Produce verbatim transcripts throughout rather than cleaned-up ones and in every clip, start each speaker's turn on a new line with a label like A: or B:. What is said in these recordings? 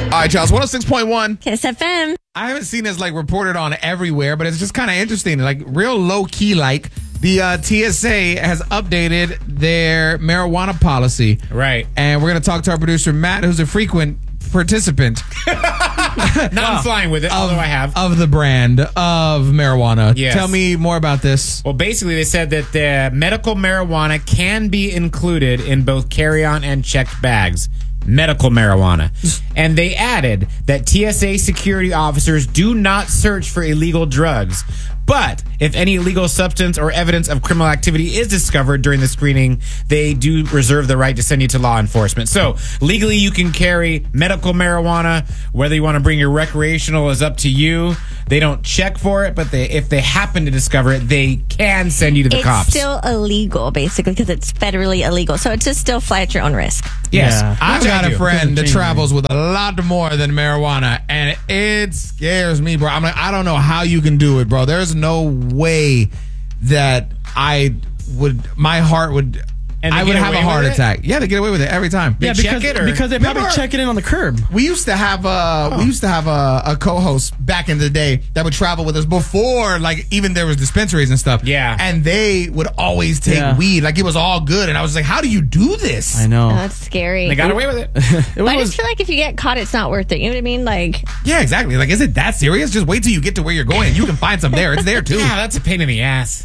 A: All right, Charles, one oh six point one.
B: Kiss F M.
A: I haven't seen this like reported on everywhere, but it's just kind of interesting. Like real low key, like the uh, T S A has updated their marijuana policy.
C: Right.
A: And we're going to talk to our producer, Matt, who's a frequent participant.
C: Not I'm flying with it,
A: of,
C: although I have.
A: Of the brand of marijuana.
C: Yes.
A: Tell me more about this.
C: Well, basically, they said that the medical marijuana can be included in both carry-on and checked bags. Medical marijuana. And they added that T S A security officers do not search for illegal drugs. But if any illegal substance or evidence of criminal activity is discovered during the screening, they do reserve the right to send you to law enforcement. So legally, you can carry medical marijuana. Whether you want to bring your recreational is up to you. They don't check for it, but they, if they happen to discover it, they can send you to the
B: it's
C: cops.
B: It's still illegal, basically, because it's federally illegal. So it's just still fly at your own risk.
C: Yes.
A: Yeah. I've got a friend that
D: change
A: travels with a lot more than marijuana, and it scares me, bro. I'm like, I don't know how you can do it, bro. There's no way that I would, my heart would,
C: And
A: I
C: they
A: would
C: get
A: have a
C: away
A: heart
C: with it?
A: attack. Yeah, they get away with it every time.
D: Yeah,
C: They check
D: because,
C: it or-
D: because they probably
A: Remember-
D: check it in on the curb.
A: We used to have a we used to have a, a co-host back in the day that would travel with us before, like even there was dispensaries and stuff.
C: Yeah.
A: and they would always take
D: Yeah.
A: weed, like it was all good. And I was like, how do you do this?
D: I know.
B: Oh, that's scary.
C: They got away with it.
D: It
B: But I
D: was,
B: just feel like if you get caught, it's not worth it. You know what I mean? Like,
A: Yeah, exactly. Like, is it that serious? Just wait till you get to where you're going. You can find some there. It's there too.
C: Yeah, that's a pain in the ass.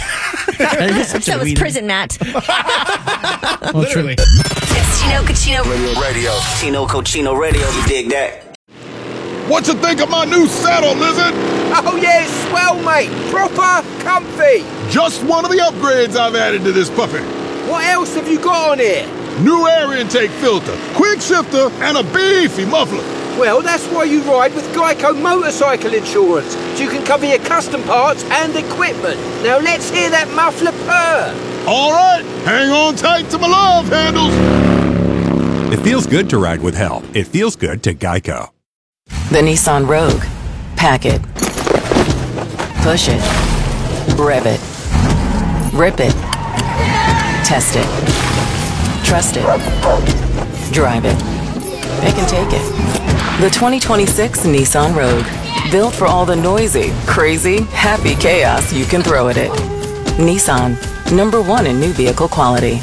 B: so is prison, Matt.
C: Literally.
E: It's Chino Cochino Radio. Chino Cochino Radio, you dig that?
F: What you think of my new saddle, Lizard?
G: Oh yeah, it's swell, mate. Proper comfy.
F: Just one of the upgrades I've added to this puppy.
G: What else have you got on here?
F: New air intake filter, quick shifter, and a beefy muffler.
G: Well, that's why you ride with Geico Motorcycle Insurance, so you can cover your custom parts and equipment. Now let's hear that muffler purr.
F: All right, hang on tight to my love handles.
H: It feels good to ride with help. It feels good to Geico.
I: The Nissan Rogue. Pack it. Push it. Rev it. Rip it. Test it. Trust it. Drive it. It can take it. The twenty twenty-six Nissan Rogue. Built for all the noisy, crazy, happy chaos you can throw at it. Nissan. Number one in new vehicle quality.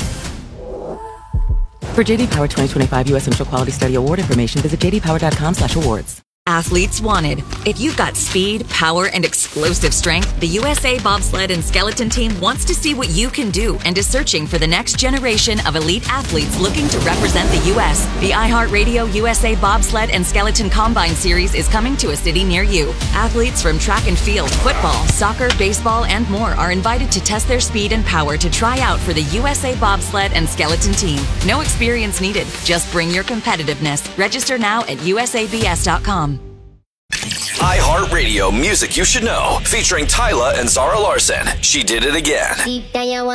I: For J D Power twenty twenty-five U S Initial Quality Study Award information, visit j d power dot com slash awards.
E: Athletes wanted. If you've got speed, power, and explosive strength, the U S A Bobsled and Skeleton Team wants to see what you can do and is searching for the next generation of elite athletes looking to represent the U S. The iHeartRadio U S A Bobsled and Skeleton Combine Series is coming to a city near you. Athletes from track and field, football, soccer, baseball, and more are invited to test their speed and power to try out for the U S A Bobsled and Skeleton Team. No experience needed. Just bring your competitiveness. Register now at u s a b s dot com.
J: iHeartRadio Music You Should Know, featuring Tyla and Zara Larson. She Did It Again.